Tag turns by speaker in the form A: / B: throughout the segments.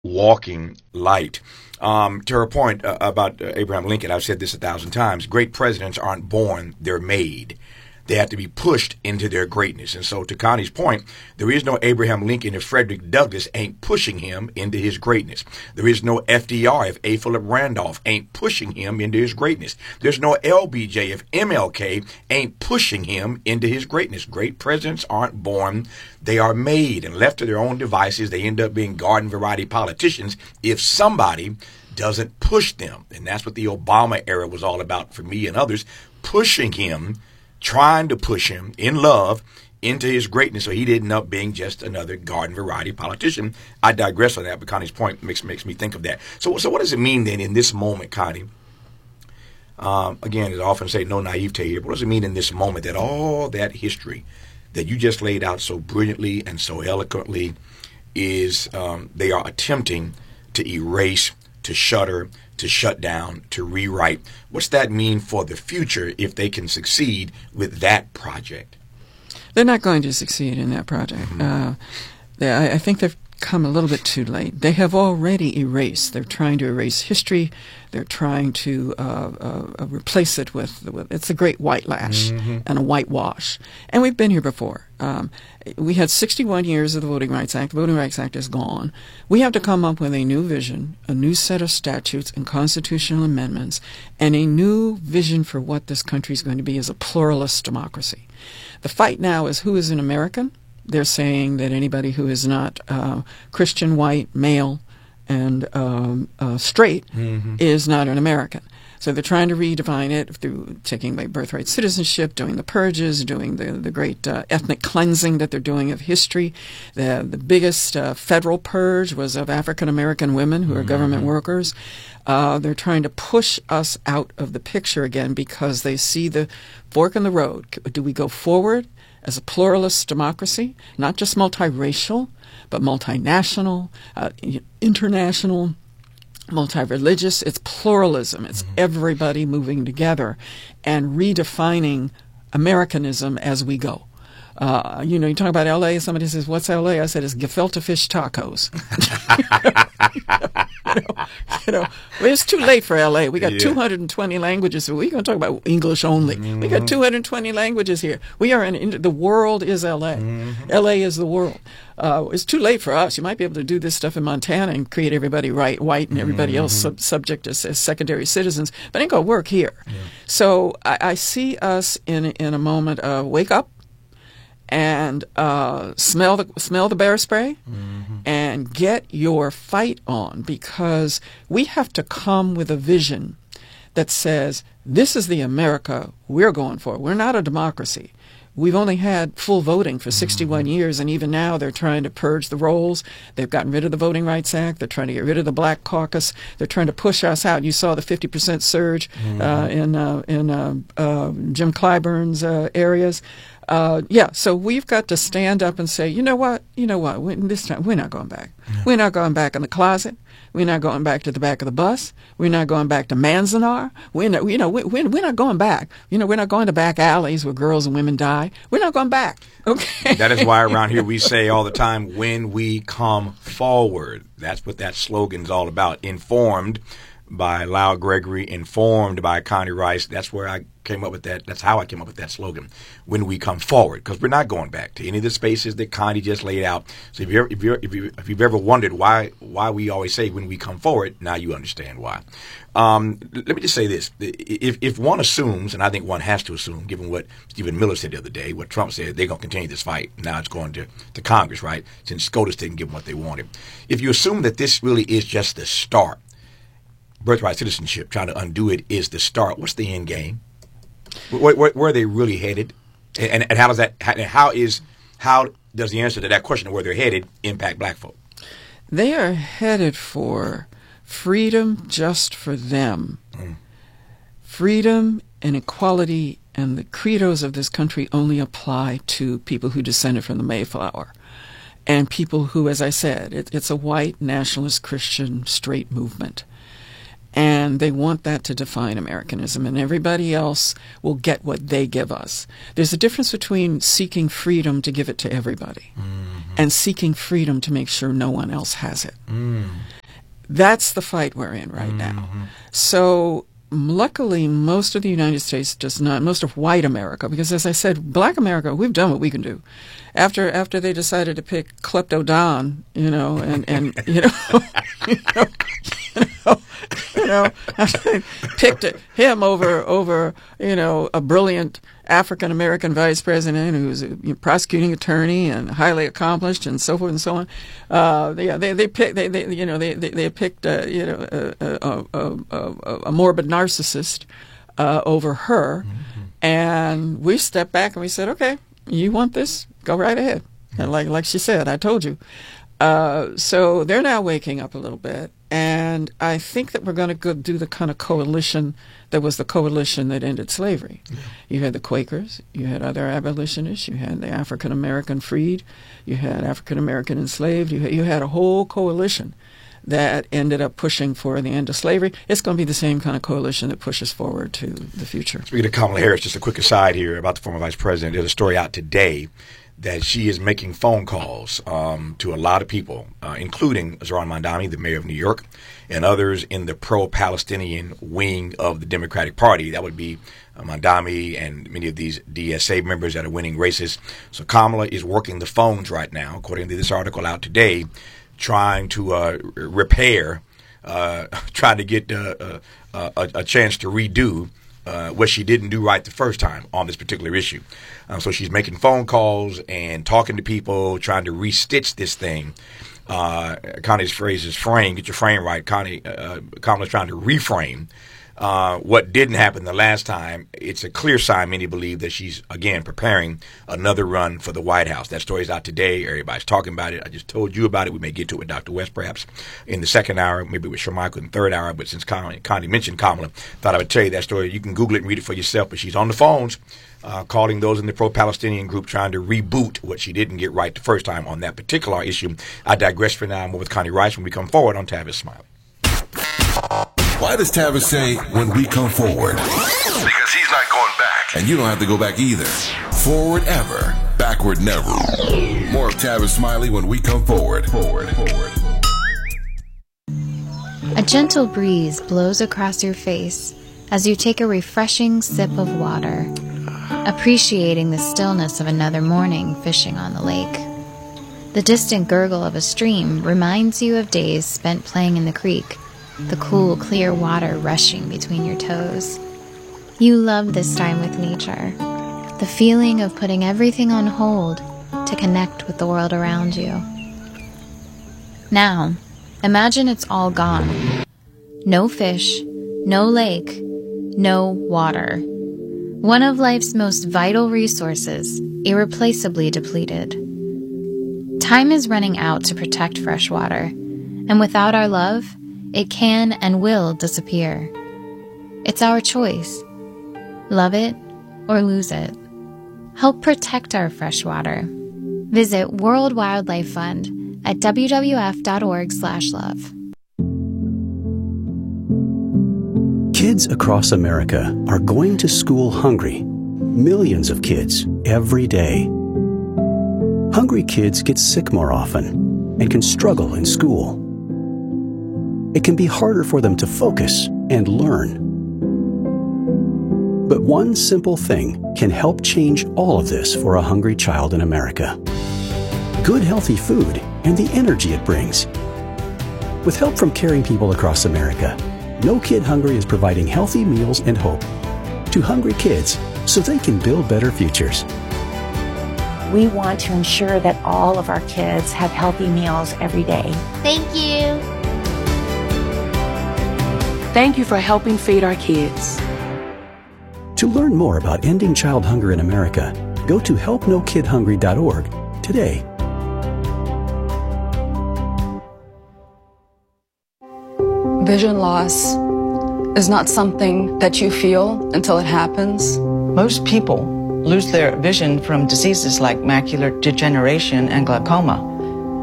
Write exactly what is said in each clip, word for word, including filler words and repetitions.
A: walking light. Um, to her point uh, about uh, Abraham Lincoln, I've said this a thousand times. Great presidents aren't born, they're made. They have to be pushed into their greatness. And so to Connie's point, there is no Abraham Lincoln if Frederick Douglass ain't pushing him into his greatness. There is no F D R if A. Philip Randolph ain't pushing him into his greatness. There's no L B J if M L K ain't pushing him into his greatness. Great presidents aren't born, they are made. And left to their own devices, they end up being garden variety politicians if somebody doesn't push them. And that's what the Obama era was all about for me and others, pushing him, trying to push him in love into his greatness so he didn't end up being just another garden variety politician. I digress on that, but Connie's point makes makes me think of that. So, so what does it mean then in this moment, Connie? Um, again, as I often say, no naivete here, but what does it mean in this moment that all that history that you just laid out so brilliantly and so eloquently is um, they are attempting to erase, to shutter, to shut down, to rewrite? What's that mean for the future if they can succeed with that project?
B: They're not going to succeed in that project. Mm-hmm. uh, they, I, I think they've come a little bit too late. They have already erased. They're trying to erase history. They're trying to uh, uh, replace it with, with, it's a great whitelash mm-hmm. and a whitewash. And we've been here before. Um, we had sixty-one years of the Voting Rights Act. The Voting Rights Act is gone. We have to come up with a new vision, a new set of statutes and constitutional amendments, and a new vision for what this country is going to be as a pluralist democracy. The fight now is who is an American. They're saying that anybody who is not uh, Christian, white, male, and um, uh, straight mm-hmm. is not an American. So they're trying to redefine it through taking away birthright citizenship, doing the purges, doing the, the great uh, ethnic cleansing that they're doing of history. The, the biggest uh, federal purge was of African-American women who are mm-hmm. government workers. Uh, they're trying to push us out of the picture again because they see the fork in the road. Do we go forward as a pluralist democracy, not just multiracial, but multinational, uh, international, multi-religious? It's pluralism. It's mm-hmm. everybody moving together and redefining Americanism as we go. Uh, you know, you talk about L A, somebody says, what's L A? I said, it's gefilte fish tacos. you, know, you know, well, it's too late for L A. We got yeah. two hundred twenty languages. So we're going to talk about English only. Mm-hmm. We got two hundred twenty languages here. We are in, the world is L A. Mm-hmm. L A is the world. Uh, it's too late for us. You might be able to do this stuff in Montana and create everybody right, white and everybody mm-hmm. else sub- subject as, as secondary citizens, but it ain't going to work here. Yeah. So I, I see us in, in a moment of wake up, and uh, smell the smell the bear spray, mm-hmm. and get your fight on, because we have to come with a vision that says this is the America we're going for. We're not a democracy. We've only had full voting for sixty-one mm-hmm. years, and even now they're trying to purge the rolls. They've gotten rid of the Voting Rights Act. They're trying to get rid of the Black Caucus. They're trying to push us out. You saw the fifty percent surge mm-hmm. uh, in uh, in uh, uh, Jim Clyburn's uh, areas. Uh, yeah, so we've got to stand up and say, you know what, you know what, we, this time we're not going back. Yeah. We're not going back in the closet. We're not going back to the back of the bus. We're not going back to Manzanar. We're not, you know, we, we're, we're not going back. You know, we're not going to back alleys where girls and women die. We're not going back. Okay.
A: That is why around here we say all the time, when we come forward. That's what that slogan's all about. Informed by Lyle Gregory, informed by Connie Rice. That's where I came up with that. That's how I came up with that slogan, when we come forward, because we're not going back to any of the spaces that Connie just laid out. So if you're, if you're, if you if you've ever wondered why why we always say when we come forward, now you understand why. Um, let me just say this: if if one assumes, and I think one has to assume, given what Stephen Miller said the other day, what Trump said, they're going to continue this fight. Now it's going to to Congress, right? Since SCOTUS didn't give them what they wanted. If you assume that this really is just the start, birthright citizenship, trying to undo it is the start. What's the end game? Where, where, where are they really headed, and, and how does that? How is how does the answer to that question of where they're headed impact black folk?
B: They are headed for freedom just for them. Mm. Freedom and equality and the credos of this country only apply to people who descended from the Mayflower, and people who, as I said, it, it's a white nationalist Christian straight movement. And they want that to define Americanism, and everybody else will get what they give us. There's a difference between seeking freedom to give it to everybody mm-hmm. and seeking freedom to make sure no one else has it. Mm. That's the fight we're in right mm-hmm. now. So luckily, most of the United States does not, most of white America, because as I said, black America, we've done what we can do. After after they decided to pick Klepto Don, you know, and, and you know, you know, you know, you know, picked him over over you know a brilliant African American vice president who's a prosecuting attorney and highly accomplished and so forth and so on. Uh, they they they picked they, they you know they they, they picked uh, you know a, a, a, a, a morbid narcissist uh, over her, mm-hmm. and we stepped back and we said, okay, you want this? Go right ahead. And like like she said, I told you. Uh, so they're now waking up a little bit, and I think that we're going to go do the kind of coalition that was the coalition that ended slavery. Yeah. You had the Quakers, you had other abolitionists, you had the African American freed, you had African American enslaved, you had, you had a whole coalition that ended up pushing for the end of slavery. It's going to be the same kind of coalition that pushes forward to the future.
A: Speaking of Kamala Harris, just a quick aside here about the former vice president. There's a story out today that she is making phone calls um, to a lot of people, uh, including Zohran Mamdani, the mayor of New York, and others in the pro-Palestinian wing of the Democratic Party. That would be uh, Mamdani and many of these D S A members that are winning races. So Kamala is working the phones right now, according to this article out today, trying to uh, repair, uh, trying to get uh, uh, a, a chance to redo Uh, what she didn't do right the first time on this particular issue. Um, so she's making phone calls and talking to people, trying to restitch this thing. Uh, Connie's phrase is frame, get your frame right. Connie, uh, Kamala's trying to reframe uh, what didn't happen the last time. It's a clear sign, many believe, that she's, again, preparing another run for the White House. That story's out today. Everybody's talking about it. I just told you about it. We may get to it with Doctor West, perhaps, in the second hour, maybe with Shermichael in the third hour. But since Connie, Connie mentioned Kamala, thought I would tell you that story. You can Google it and read it for yourself. But she's on the phones uh, calling those in the pro-Palestinian group, trying to reboot what she didn't get right the first time on that particular issue. I digress for now. I'm with Connie Rice when we come forward on Tavis Smiley.
C: Why does Tavis say when we come forward?
D: Because he's not going back.
C: And you don't have to go back either. Forward ever, backward never. More of Tavis Smiley when we come forward. Forward, forward.
E: A gentle breeze blows across your face as you take a refreshing sip of water, appreciating the stillness of another morning fishing on the lake. The distant gurgle of a stream reminds you of days spent playing in the creek, the cool, clear water rushing between your toes. You love this time with nature, the feeling of putting everything on hold to connect with the world around you. Now, imagine it's all gone. No fish, no lake, no water. One of life's most vital resources, irreplaceably depleted. Time is running out to protect fresh water, and without our love, it can and will disappear. It's our choice. Love it or lose it. Help protect our fresh water. Visit World Wildlife Fund at w w f dot org slash love.
F: Kids across America are going to school hungry. Millions of kids every day. Hungry kids get sick more often and can struggle in school. It can be harder for them to focus and learn. But one simple thing can help change all of this for a hungry child in America. Good, healthy food and the energy it brings. With help from caring people across America, No Kid Hungry is providing healthy meals and hope to hungry kids so they can build better futures.
G: We want to ensure that all of our kids have healthy meals every day.
H: Thank you.
I: Thank you for helping feed our kids.
F: To learn more about ending child hunger in America, go to help no kid hungry dot org today.
J: Vision loss is not something that you feel until it happens.
K: Most people lose their vision from diseases like macular degeneration and glaucoma.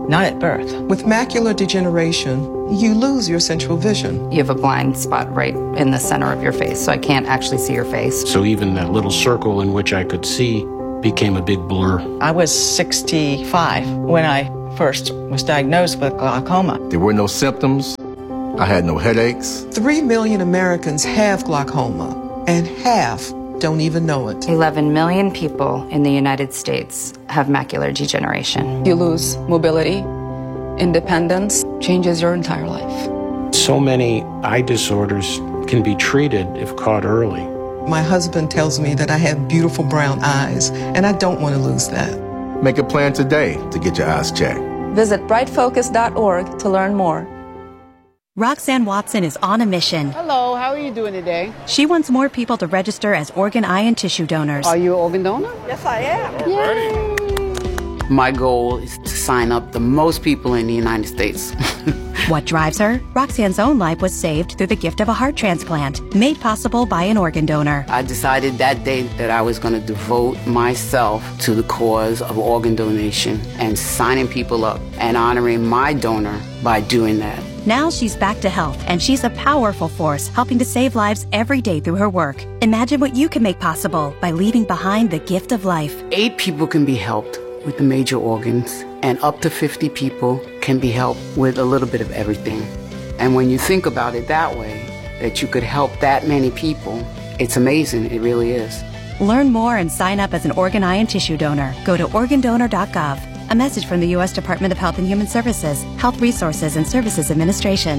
H: not at birth.
K: With macular degeneration, you lose your central vision.
L: You have a blind spot right in the center of your face, so I can't actually see your face.
M: So even that little circle in which I could see became a big blur.
H: I was sixty-five when I first was diagnosed with glaucoma.
N: There were no symptoms. I had no headaches.
K: Three million Americans have glaucoma, and half don't even know it.
L: eleven million people in the United States have macular degeneration.
J: You lose mobility, independence, changes your entire life.
M: So many eye disorders can be treated if caught early.
K: My husband tells me that I have beautiful brown eyes, and I don't want to lose that.
N: Make a plan today to get your eyes checked.
J: Visit bright focus dot org to learn more.
O: Roxanne Watson is on a mission.
P: Hello, how are you doing today?
O: She wants more people to register as organ, eye, and tissue donors.
P: Are you an organ donor?
Q: Yes, I am.
P: Yay.
R: My goal is to sign up the most people in the United States.
O: What drives her? Roxanne's own life was saved through the gift of a heart transplant, made possible by an organ donor.
R: I decided that day that I was going to devote myself to the cause of organ donation and signing people up and honoring my donor by doing that.
O: Now she's back to health, and she's a powerful force helping to save lives every day through her work. Imagine what you can make possible by leaving behind the gift of life.
R: Eight people can be helped with the major organs, and up to fifty people can be helped with a little bit of everything. And when you think about it that way, that you could help that many people, it's amazing. It really is.
O: Learn more and sign up as an organ, eye, and tissue donor. Go to organ donor dot gov. A message from the U S Department of Health and Human Services, Health Resources and Services Administration.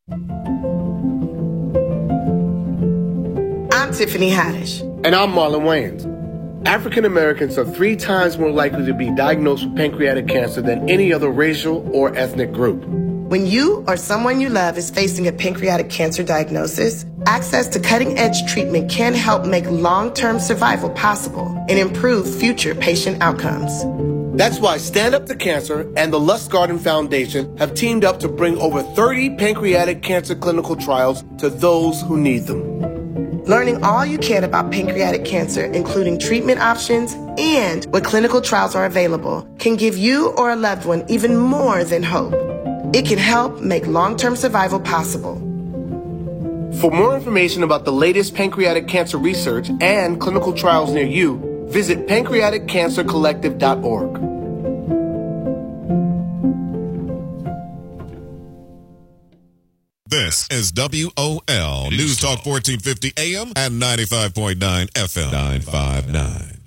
S: I'm Tiffany Haddish.
T: And I'm Marlon Wayans. African Americans are three times more likely to be diagnosed with pancreatic cancer than any other racial or ethnic group.
S: When you or someone you love is facing a pancreatic cancer diagnosis, access to cutting-edge treatment can help make long-term survival possible and improve future patient outcomes.
T: That's why Stand Up to Cancer and the Lustgarten Foundation have teamed up to bring over thirty pancreatic cancer clinical trials to those who need them.
S: Learning all you can about pancreatic cancer, including treatment options and what clinical trials are available, can give you or a loved one even more than hope. It can help make long-term survival possible.
T: For more information about the latest pancreatic cancer research and clinical trials near you, visit pancreatic cancer collective dot org.
U: This is W O L News Talk fourteen fifty A M and ninety-five point nine F M. nine five nine.